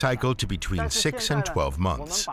cycle to between 6 and 12 months.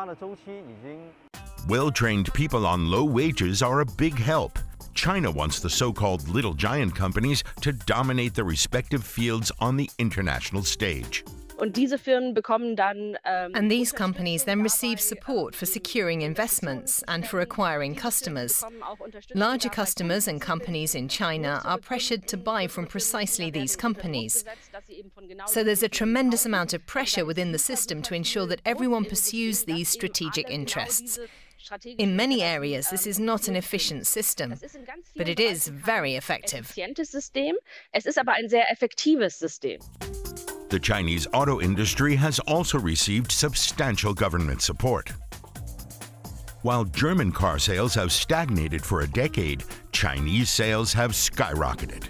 Well-trained people on low wages are a big help. China wants the so-called little giant companies to dominate their respective fields on the international stage. And these companies then receive support for securing investments and for acquiring customers. Larger customers and companies in China are pressured to buy from precisely these companies. So there's a tremendous amount of pressure within the system to ensure that everyone pursues these strategic interests. In many areas, this is not an efficient system, but it is very effective. The Chinese auto industry has also received substantial government support. While German car sales have stagnated for a decade, Chinese sales have skyrocketed.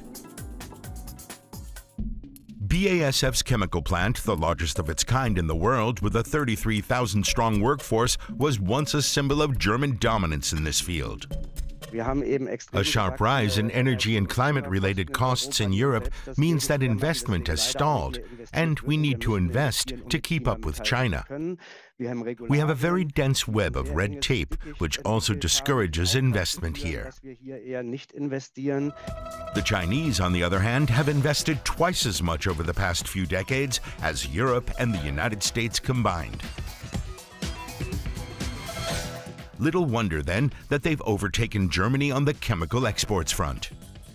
BASF's chemical plant, the largest of its kind in the world with a 33,000-strong workforce, was once a symbol of German dominance in this field. A sharp rise in energy and climate-related costs in Europe means that investment has stalled, and we need to invest to keep up with China. We have a very dense web of red tape, which also discourages investment here. The Chinese, on the other hand, have invested twice as much over the past few decades as Europe and the United States combined. Little wonder, then, that they've overtaken Germany on the chemical exports front.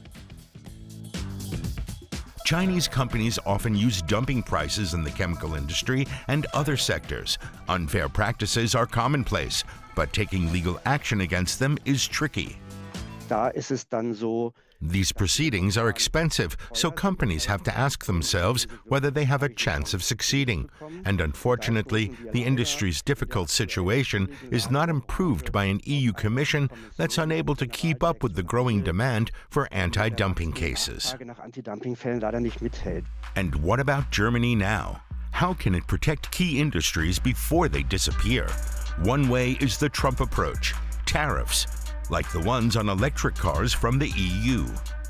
Chinese companies often use dumping prices in the chemical industry and other sectors. Unfair practices are commonplace, but taking legal action against them is tricky. These proceedings are expensive, so companies have to ask themselves whether they have a chance of succeeding. And unfortunately, the industry's difficult situation is not improved by an EU Commission that's unable to keep up with the growing demand for anti-dumping cases. And what about Germany now? How can it protect key industries before they disappear? One way is the Trump approach: tariffs, like the ones on electric cars from the EU.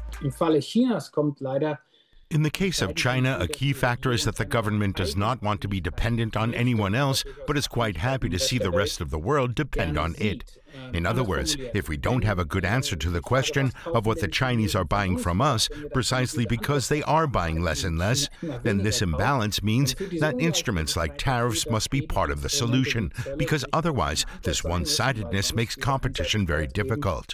In the case of China, a key factor is that the government does not want to be dependent on anyone else, but is quite happy to see the rest of the world depend on it. In other words, if we don't have a good answer to the question of what the Chinese are buying from us, precisely because they are buying less and less, then this imbalance means that instruments like tariffs must be part of the solution, because otherwise this one-sidedness makes competition very difficult.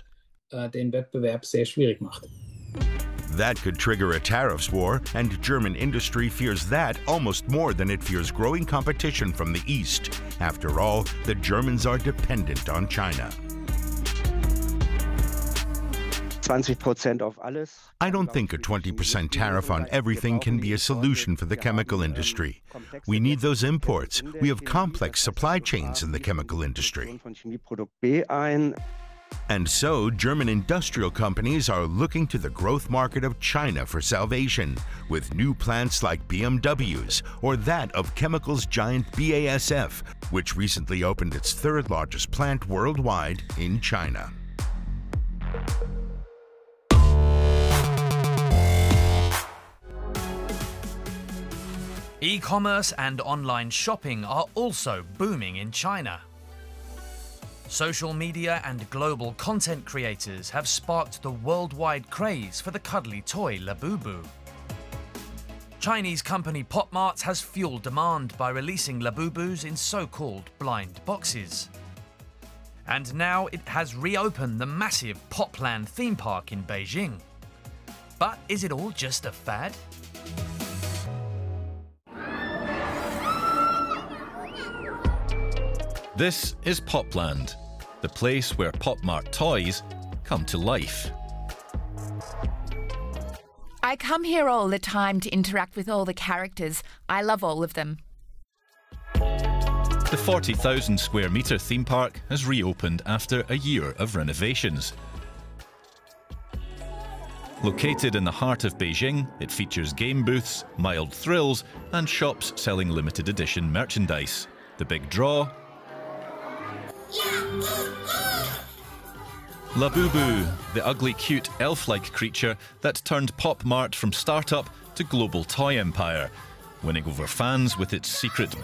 That could trigger a tariffs war, and German industry fears that almost more than it fears growing competition from the East. After all, the Germans are dependent on China. I don't think a 20% tariff on everything can be a solution for the chemical industry. We need those imports. We have complex supply chains in the chemical industry. And so, German industrial companies are looking to the growth market of China for salvation, with new plants like BMW's or that of chemicals giant BASF, which recently opened its third largest plant worldwide in China. E-commerce and online shopping are also booming in China. Social media and global content creators have sparked the worldwide craze for the cuddly toy Labubu. Chinese company PopMart has fueled demand by releasing Labubus in so-called blind boxes. And now it has reopened the massive Popland theme park in Beijing. But is it all just a fad? This is Popland, the place where PopMart toys come to life. I come here all the time to interact with all the characters. I love all of them. The 40,000 square metre theme park has reopened after a year of renovations. Located in the heart of Beijing, it features game booths, mild thrills, and shops selling limited edition merchandise. The big draw: Labubu, the ugly, cute, elf-like creature that turned PopMart from startup to global toy empire. winning over fans with its secret